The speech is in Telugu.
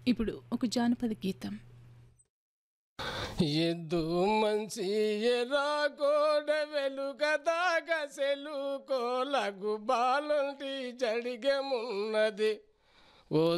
ఇప్పుడు ఒక జానపద గీతం. ఎద్దు మంచి ఎరా కోడ వెలుగదాగ సెలు కోలగు బాలంటి జడిగమున్నది ఓ